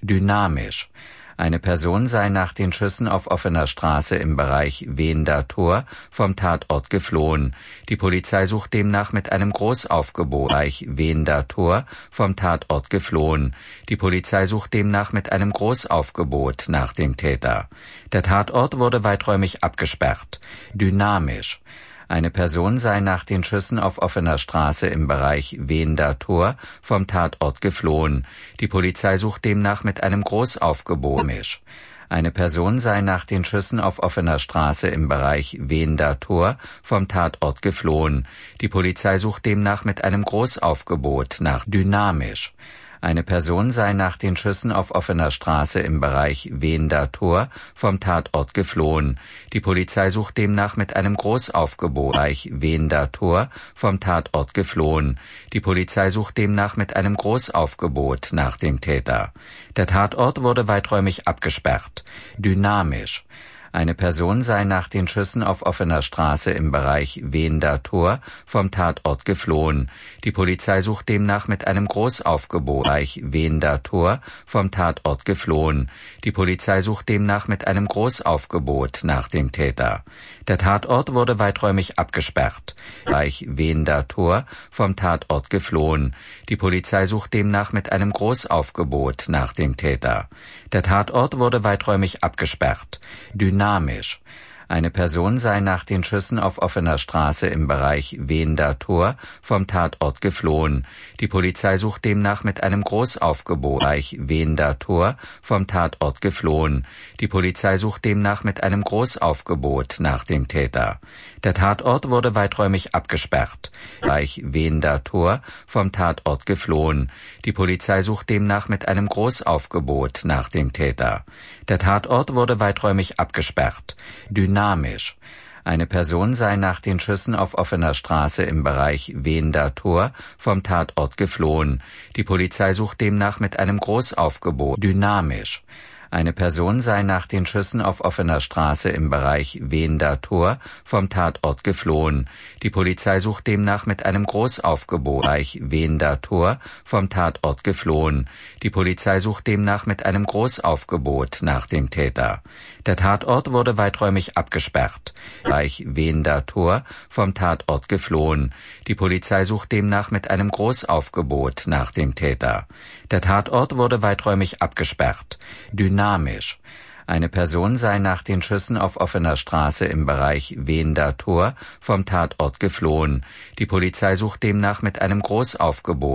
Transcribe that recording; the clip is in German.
Dynamisch. Eine Person sei nach den Schüssen auf offener Straße im Bereich Wehender Tor vom Tatort geflohen. Die Polizei sucht demnach mit einem Großaufgebot Bereich Wehender Tor vom Tatort geflohen. Die Polizei sucht demnach mit einem Großaufgebot nach dem Täter. Der Tatort wurde weiträumig abgesperrt. Dynamisch. Eine Person sei nach den Schüssen auf offener Straße im Bereich Wehender Tor vom Tatort geflohen. Die Polizei sucht demnach mit einem Großaufgebot. Eine Person sei nach den Schüssen auf offener Straße im Bereich Wehender Tor vom Tatort geflohen. Die Polizei sucht demnach mit einem Großaufgebot nach Dynamisch. Eine Person sei nach den Schüssen auf offener Straße im Bereich Wehender Tor vom Tatort geflohen. Die Polizei sucht demnach mit einem Großaufgebot Bereich Wehender Tor vom Tatort geflohen. Die Polizei sucht demnach mit einem Großaufgebot nach dem Täter. Der Tatort wurde weiträumig abgesperrt. Dynamisch. Eine Person sei nach den Schüssen auf offener Straße im Bereich Wehender Tor vom Tatort geflohen. Die Polizei sucht demnach mit einem Großaufgebot Bereich Wehender Tor vom Tatort geflohen. Die Polizei sucht demnach mit einem Großaufgebot nach dem Täter. Der Tatort wurde weiträumig abgesperrt. Bereich Wehender Tor vom Tatort geflohen. Die Polizei sucht demnach mit einem Großaufgebot nach dem Täter. Der Tatort wurde weiträumig abgesperrt. Dynamisch. Eine Person sei nach den Schüssen auf offener Straße im Bereich Wehender Tor vom Tatort geflohen. Die Polizei sucht demnach mit einem Großaufgebot Bereich Wehender Tor vom Tatort geflohen. Die Polizei sucht demnach mit einem Großaufgebot nach dem Täter. Der Tatort wurde weiträumig abgesperrt. Bereich Wehender Tor vom Tatort geflohen. Die Polizei sucht demnach mit einem Großaufgebot nach dem Täter. Der Tatort wurde weiträumig abgesperrt. Dynamisch. Eine Person sei nach den Schüssen auf offener Straße im Bereich Wehender Tor vom Tatort geflohen. Die Polizei sucht demnach mit einem Großaufgebot. Dynamisch. Eine Person sei nach den Schüssen auf offener Straße im Bereich Wehender Tor vom Tatort geflohen. Die Polizei sucht demnach mit einem Großaufgebot Bereich Wehender Tor vom Tatort geflohen. Die Polizei sucht demnach mit einem Großaufgebot nach dem Täter. Der Tatort wurde weiträumig abgesperrt. Bereich Wehender Tor vom Tatort geflohen. Die Polizei sucht demnach mit einem Großaufgebot nach dem Täter. Der Tatort wurde weiträumig abgesperrt. Dynamisch. Eine Person sei nach den Schüssen auf offener Straße im Bereich Wehender Tor vom Tatort geflohen. Die Polizei sucht demnach mit einem Großaufgebot